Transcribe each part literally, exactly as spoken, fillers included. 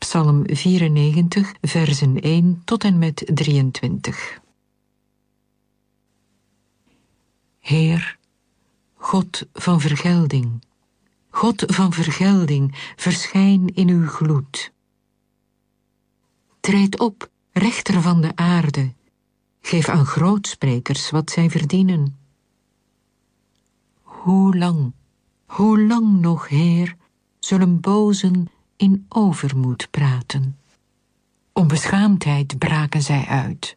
Psalm vierennegentig, versen één tot en met drieëntwintig. Heer, God van vergelding, God van vergelding, verschijn in uw gloed. Treed op, rechter van de aarde, geef aan grootsprekers wat zij verdienen. Hoe lang, hoe lang nog, Heer, zullen bozen in overmoed praten? Onbeschaamdheid braken zij uit.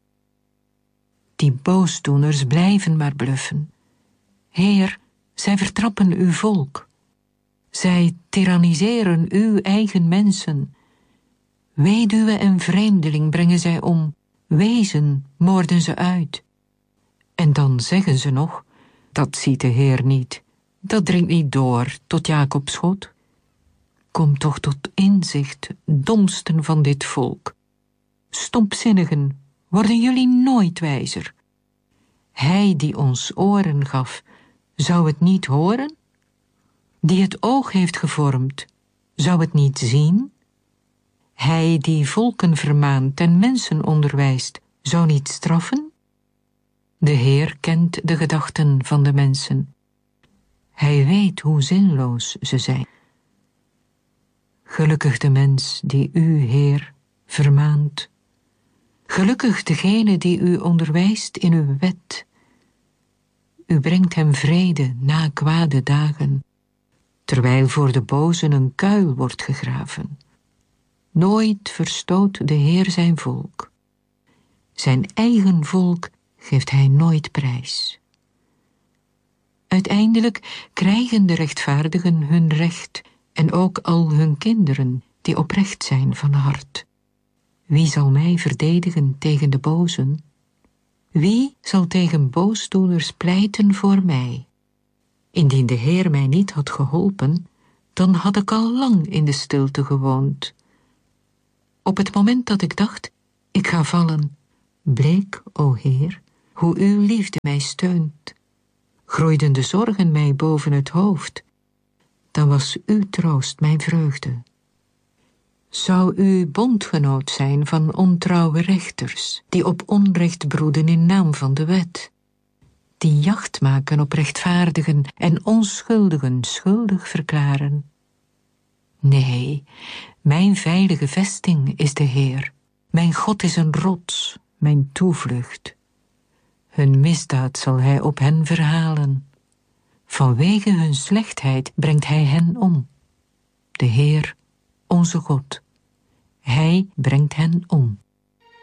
Die boosdoeners blijven maar bluffen. Heer, zij vertrappen uw volk. Zij tiranniseren uw eigen mensen. Weduwe en vreemdeling brengen zij om. Wezen moorden ze uit. En dan zeggen ze nog, dat ziet de Heer niet. Dat dringt niet door tot Jacobs schot. Kom toch tot inzicht, domsten van dit volk. Stompzinnigen, worden jullie nooit wijzer? Hij die ons oren gaf, zou het niet horen? Die het oog heeft gevormd, zou het niet zien? Hij die volken vermaant en mensen onderwijst, zou niet straffen? De Heer kent de gedachten van de mensen. Hij weet hoe zinloos ze zijn. Gelukkig de mens die u, Heer, vermaant. Gelukkig degene die u onderwijst in uw wet. U brengt hem vrede na kwade dagen, terwijl voor de bozen een kuil wordt gegraven. Nooit verstoot de Heer zijn volk. Zijn eigen volk geeft hij nooit prijs. Uiteindelijk krijgen de rechtvaardigen hun recht en ook al hun kinderen die oprecht zijn van hart. Wie zal mij verdedigen tegen de bozen? Wie zal tegen boosdoeners pleiten voor mij? Indien de Heer mij niet had geholpen, dan had ik al lang in de stilte gewoond. Op het moment dat ik dacht, ik ga vallen, bleek, o Heer, hoe uw liefde mij steunt. Groeiden de zorgen mij boven het hoofd, dan was uw troost mijn vreugde. Zou u bondgenoot zijn van ontrouwe rechters, die op onrecht broeden in naam van de wet, die jacht maken op rechtvaardigen en onschuldigen schuldig verklaren? Nee, mijn veilige vesting is de Heer. Mijn God is een rots, mijn toevlucht. Hun misdaad zal hij op hen verhalen. Vanwege hun slechtheid brengt hij hen om. De Heer, onze God, hij brengt hen om.